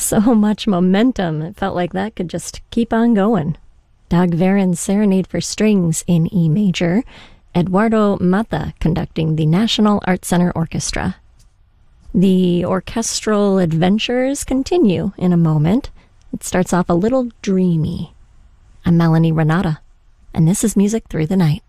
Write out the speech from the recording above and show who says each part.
Speaker 1: So much momentum, it felt like that could just keep on going. Dag Veren's Serenade for Strings in E major, Eduardo Mata conducting the National Art Center Orchestra. The orchestral adventures continue in a moment. It starts off a little dreamy. I'm Melanie Renata, and this is Music Through the Night.